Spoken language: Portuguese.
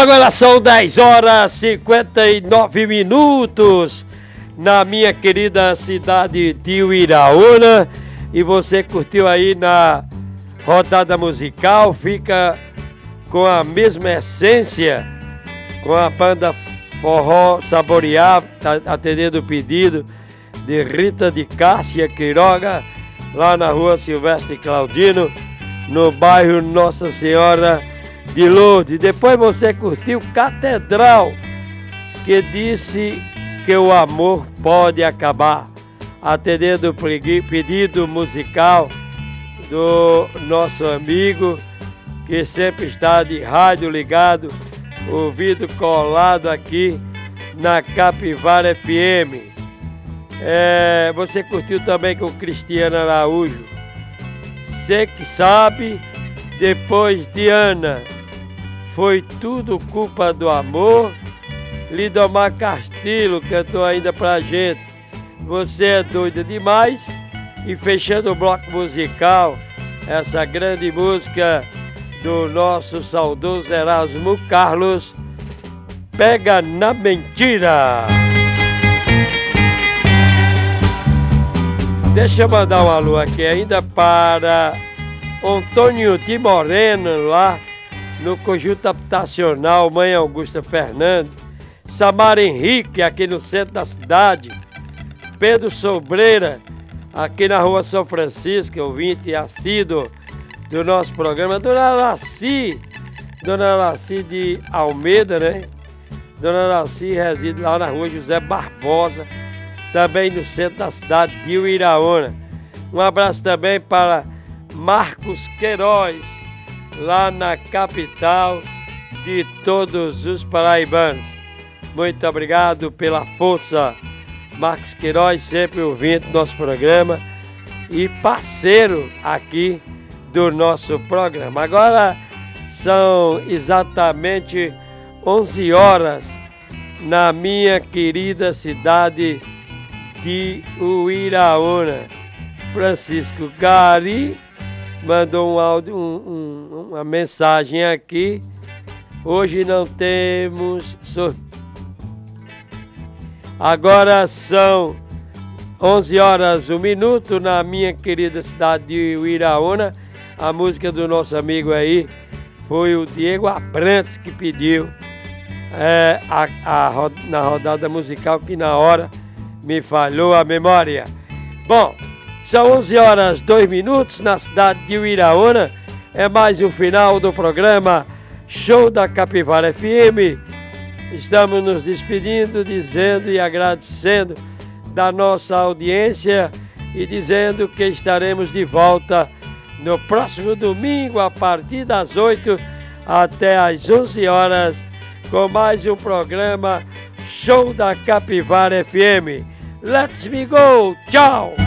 agora são 10 horas e 59 minutos na minha querida cidade de Uiraúna. E você curtiu aí na rodada musical, fica com a mesma essência, com a banda Forró Saborear, atendendo o pedido de Rita de Cássia Quiroga, lá na rua Silvestre Claudino, no bairro Nossa Senhora de Lourdes. Depois você curtiu Catedral, que disse que o amor pode acabar, atendendo o pedido musical do nosso amigo, que sempre está de rádio ligado, ouvido colado aqui na Capivara FM. Você curtiu também com Cristiano Araújo, Cê que sabe, depois de Ana, foi tudo culpa do amor. Lidomar Castilho cantou ainda pra gente, Você é doida demais. E fechando o bloco musical, essa grande música do nosso saudoso Erasmo Carlos, Pega na Mentira. Deixa eu mandar um alô aqui ainda para Antônio de Moreno, lá no Conjunto Habitacional Mãe Augusta Fernandes, Samara Henrique, aqui no centro da cidade, Pedro Sobreira, aqui na rua São Francisco, ouvinte assíduo do nosso programa, Dona Laci de Almeida, né? Dona Laci reside lá na rua José Barbosa, também no centro da cidade de Uiraúna. Um abraço também para Marcos Queiroz, lá na capital de todos os paraibanos. Muito obrigado pela força, Marcos Queiroz, sempre ouvindo nosso programa e parceiro aqui do nosso programa. Agora são exatamente 11 horas na minha querida cidade de Uiraúna. Francisco Gari mandou um áudio, uma mensagem aqui. Hoje não temos sorteio. Agora são 11 horas 1 minuto na minha querida cidade de Uiraúna. A música do nosso amigo aí foi o Diego Abrantes que pediu na rodada musical, que na hora me falhou a memória. Bom, são 11 horas 2 minutos na cidade de Uiraúna. É mais um final do programa Show da Capivara FM. Estamos nos despedindo, dizendo e agradecendo da nossa audiência e dizendo que estaremos de volta no próximo domingo, a partir das 8 até as 11 horas, com mais um programa Show da Capivara FM. Let's me go! Tchau!